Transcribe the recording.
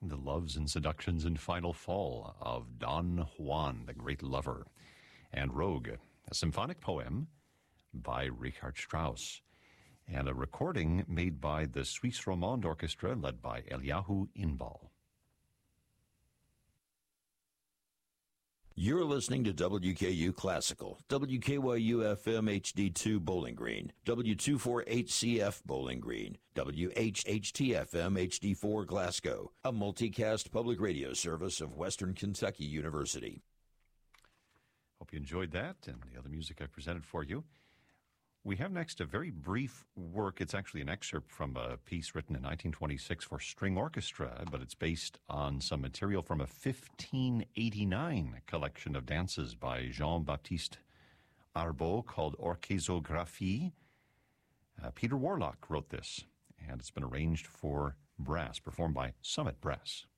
The Loves and Seductions and Final Fall of Don Juan, the Great Lover, and Rogue, a symphonic poem by Richard Strauss, and a recording made by the Suisse Romande Orchestra led by Eliyahu Inbal. You're listening to WKU Classical, WKYU-FM HD2 Bowling Green, W248CF Bowling Green, WHHT-FM HD4 Glasgow, a multicast public radio service of Western Kentucky University. Hope you enjoyed that and the other music I presented for you. We have next a very brief work. It's actually an excerpt from a piece written in 1926 for string orchestra, but it's based on some material from a 1589 collection of dances by Jean-Baptiste Arbeau called Orchezographie. Peter Warlock wrote this, and it's been arranged for brass, performed by Summit Brass.